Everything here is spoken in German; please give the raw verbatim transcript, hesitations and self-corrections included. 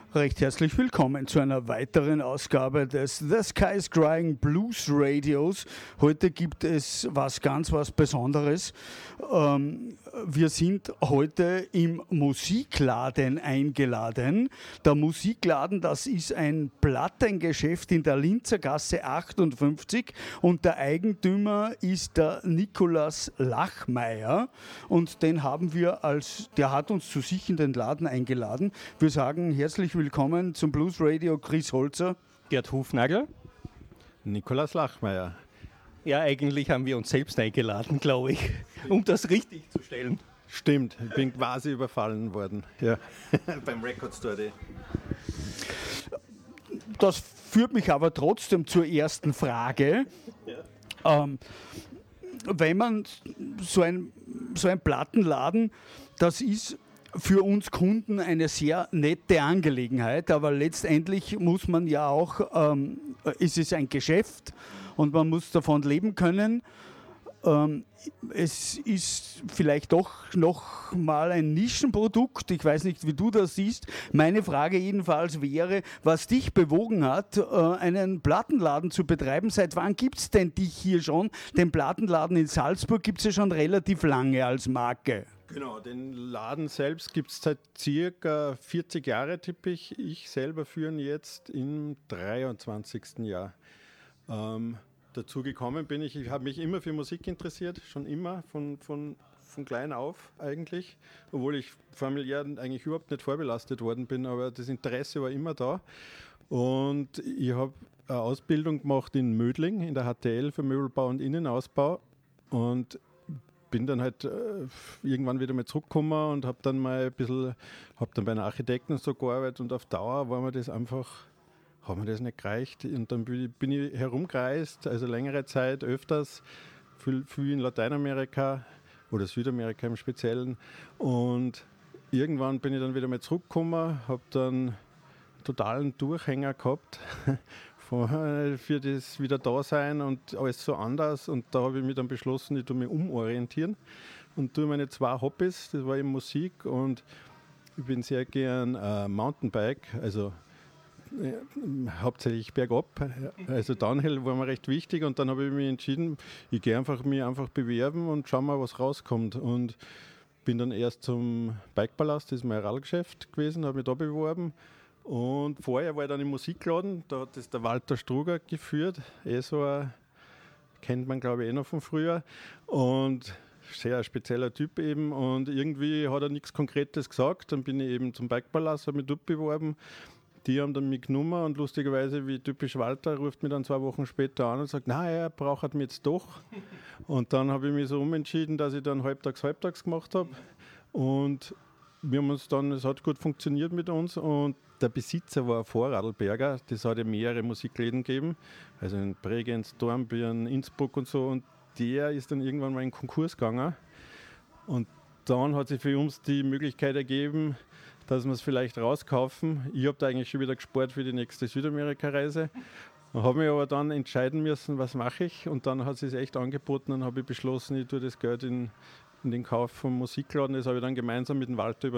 Recht herzlich willkommen zu einer weiteren Ausgabe des The Sky is Crying Blues Radios. Heute gibt es was ganz was Besonderes. Ähm, wir sind heute im Musikladen eingeladen. Der Musikladen, das ist ein Plattengeschäft in der Linzer Gasse achtundfünfzig und der Eigentümer ist der Nikolaus Lachmeier und den haben wir als, der hat uns zu sich in den Laden eingeladen. Wir sagen herzlich willkommen zum Blues Radio Chris Holzer, Gerd Hufnagel, Nikolaus Lachmeier. Ja, eigentlich haben wir uns selbst eingeladen, glaube ich, um das richtig zu stellen. Stimmt, ich bin quasi überfallen worden, ja, beim Record Store. Das führt mich aber trotzdem zur ersten Frage. Ja. Ähm, wenn man so ein, so ein Plattenladen, das ist für uns Kunden eine sehr nette Angelegenheit, aber letztendlich muss man ja auch, ähm, ist es ein Geschäft und man muss davon leben können. Ähm, es ist vielleicht doch noch mal ein Nischenprodukt, ich weiß nicht, wie du das siehst. Meine Frage jedenfalls wäre, was dich bewogen hat, äh, einen Plattenladen zu betreiben. Seit wann gibt es denn dich hier schon? Den Plattenladen in Salzburg gibt es ja schon relativ lange als Marke. Genau, den Laden selbst gibt es seit circa vierzig Jahren, tippe ich. Ich selber führe ihn jetzt im dreiundzwanzigsten Jahr. Ähm, dazu gekommen bin ich, ich habe mich immer für Musik interessiert, schon immer, von, von, von klein auf eigentlich, obwohl ich familiär eigentlich überhaupt nicht vorbelastet worden bin, aber das Interesse war immer da. Und ich habe eine Ausbildung gemacht in Mödling, in der H T L für Möbelbau und Innenausbau und bin dann halt äh, irgendwann wieder mal zurückgekommen und habe dann mal ein bisschen, habe dann bei einem Architekten so gearbeitet und auf Dauer war mir das einfach, hat mir das nicht gereicht und dann bin ich, bin ich herumgereist, also längere Zeit, öfters, viel, viel in Lateinamerika oder Südamerika im Speziellen und irgendwann bin ich dann wieder mal zurückgekommen, habe dann einen totalen Durchhänger gehabt für das Wieder-Dasein und alles so anders. Und da habe ich mich dann beschlossen, ich tue mich umorientieren und tue meine zwei Hobbys, das war eben Musik und ich bin sehr gern äh, Mountainbike, also äh, hauptsächlich bergab, also Downhill war mir recht wichtig und dann habe ich mich entschieden, ich gehe einfach mich einfach bewerben und schau mal, was rauskommt und bin dann erst zum Bikepalast, das ist mein Radlgeschäft gewesen, habe mich da beworben. Und vorher war ich dann im Musikladen, da hat das der Walter Struger geführt, eh so ein, kennt man glaube ich eh noch von früher und sehr spezieller Typ eben und irgendwie hat er nichts Konkretes gesagt, dann bin ich eben zum Bikepalast, habe mich dort beworben, die haben dann mich genommen und lustigerweise, wie typisch Walter, ruft mich dann zwei Wochen später an und sagt, na, er braucht mich jetzt doch und dann habe ich mich so umentschieden, dass ich dann halbtags, halbtags gemacht habe und wir haben uns dann, es hat gut funktioniert mit uns und der Besitzer war ein Vorarlberger, das hat ja mehrere Musikläden gegeben, also in Bregenz, Dornbirn, Innsbruck und so und der ist dann irgendwann mal in Konkurs gegangen und dann hat sich für uns die Möglichkeit ergeben, dass wir es vielleicht rauskaufen. Ich habe da eigentlich schon wieder gespart für die nächste Südamerika-Reise, habe mich aber dann entscheiden müssen, was mache ich und dann hat es sich echt angeboten und habe ich beschlossen, ich tue das Geld in, in den Kauf vom Musikladen, das habe ich dann gemeinsam mit dem Walter über